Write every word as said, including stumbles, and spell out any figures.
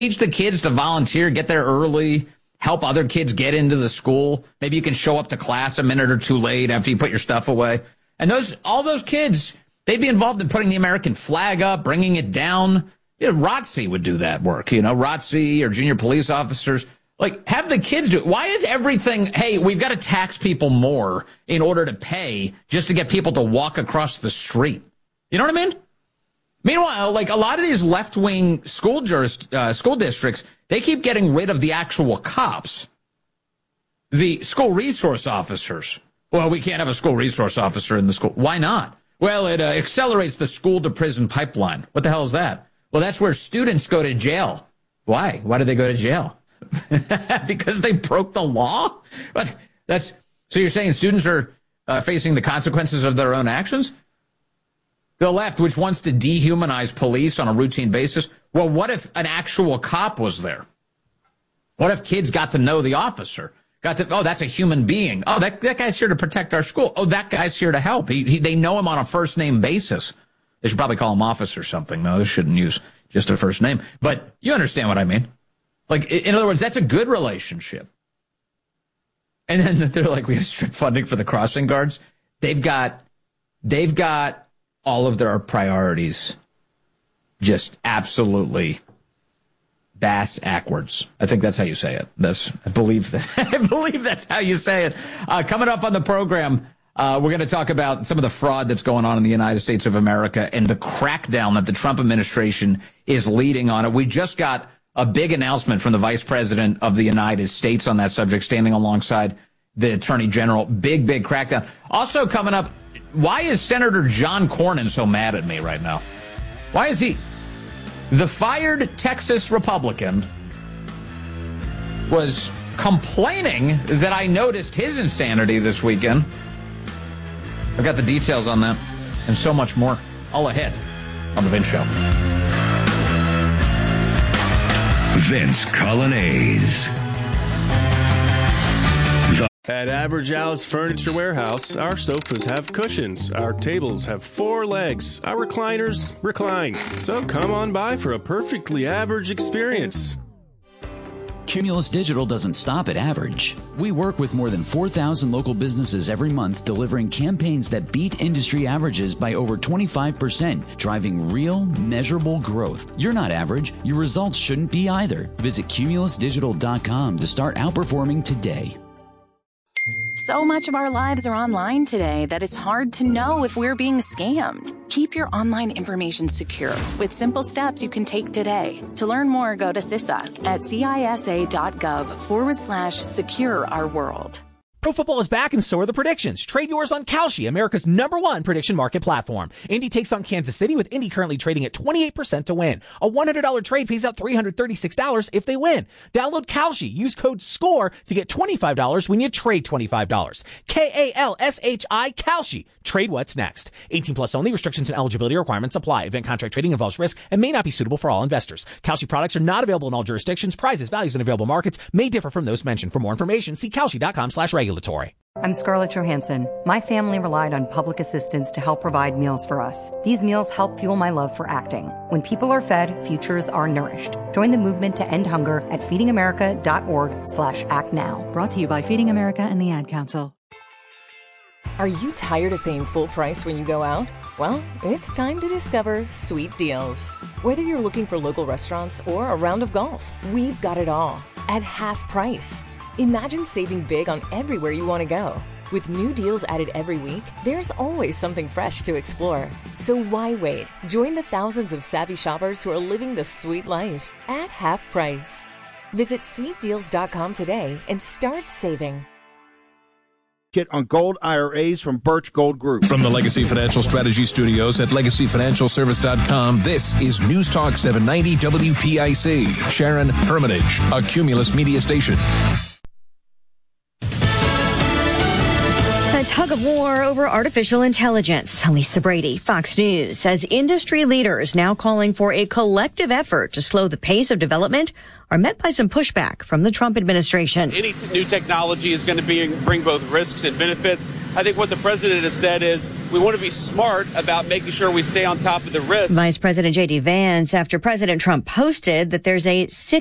teach the kids to volunteer, get there early, help other kids get into the school. Maybe you can show up to class a minute or two late after you put your stuff away. And those, all those kids, they'd be involved in putting the American flag up, bringing it down. You know, R O T C would do that work, you know, R O T C or junior police officers. Like, have the kids do it. Why is everything, hey, we've got to tax people more in order to pay just to get people to walk across the street? You know what I mean? Meanwhile, like, a lot of these left-wing school jurist, uh, school districts, they keep getting rid of the actual cops, the school resource officers. Well, we can't have a school resource officer in the school. Why not? Well, it uh, accelerates the school-to-prison pipeline. What the hell is that? Well, that's where students go to jail. Why? Why do they go to jail? Because they broke the law? But that's so you're saying students are uh, facing the consequences of their own actions? The left, which wants to dehumanize police on a routine basis. Well, what if an actual cop was there? What if kids got to know the officer? Got to, oh, that's a human being. Oh, that, that guy's here to protect our school. Oh, that guy's here to help. He, he, they know him on a first name basis. They should probably call him officer something. No, they shouldn't use just a first name. But you understand what I mean. Like, in other words, that's a good relationship. And then they're like, we have strip funding for the crossing guards. They've got, they've got all of their priorities just absolutely bass backwards. I think that's how you say it. That's, I believe that. I believe that's how you say it. Uh, coming up on the program, uh, we're going to talk about some of the fraud that's going on in the United States of America and the crackdown that the Trump administration is leading on it. We just got a big announcement from the Vice President of the United States on that subject, standing alongside the Attorney General. Big, big crackdown. Also coming up, why is Senator John Cornyn so mad at me right now? Why is he? The fired Texas Republican was complaining that I noticed his insanity this weekend. I've got the details on that and so much more all ahead on The Vince Show. Vince Colonnese. At Average Al's Furniture Warehouse, our sofas have cushions, our tables have four legs, our recliners recline. So come on by for a perfectly average experience. Cumulus Digital doesn't stop at average. We work with more than four thousand local businesses every month, delivering campaigns that beat industry averages by over twenty-five percent, driving real, measurable growth. You're not average. Your results shouldn't be either. Visit cumulus digital dot com to start outperforming today. So much of our lives are online today that it's hard to know if we're being scammed. Keep your online information secure with simple steps you can take today. To learn more, go to CISA at cisa.gov forward slash secure our world. Pro football is back and so are the predictions. Trade yours on Kalshi, America's number one prediction market platform. Indy takes on Kansas City, with Indy currently trading at twenty-eight percent to win. A one hundred dollars trade pays out three hundred thirty-six dollars if they win. Download Kalshi. Use code SCORE to get twenty-five dollars when you trade twenty-five dollars. K A L S H I, Kalshi. Trade what's next. eighteen plus only. Restrictions and eligibility requirements apply. Event contract trading involves risk and may not be suitable for all investors. Kalshi products are not available in all jurisdictions. Prices, values, and available markets may differ from those mentioned. For more information, see kalshi.com slash regulatory. I'm Scarlett Johansson. My family relied on public assistance to help provide meals for us. These meals help fuel my love for acting. When people are fed, futures are nourished. Join the movement to end hunger at feedingamerica.org slash act now. Brought to you by Feeding America and the Ad Council. Are you tired of paying full price when you go out? Well, it's time to discover Sweet Deals. Whether you're looking for local restaurants or a round of golf, we've got it all at half price. Imagine saving big on everywhere you want to go. With new deals added every week, there's always something fresh to explore. So why wait? Join the thousands of savvy shoppers who are living the sweet life at half price. Visit sweet deals dot com today and start saving. Get on gold I R As from Birch Gold Group. From the Legacy Financial Strategy Studios at legacy financial service dot com, this is News Talk seven ninety W P I C. Sharon Hermitage, a Cumulus media station. A tug of war over artificial intelligence. Lisa Brady, Fox News, says industry leaders now calling for a collective effort to slow the pace of development are met by some pushback from the Trump administration. Any t- new technology is going to be, bring both risks and benefits. I think what the president has said is we want to be smart about making sure we stay on top of the risk. Vice President J D Vance, after President Trump posted that there's a six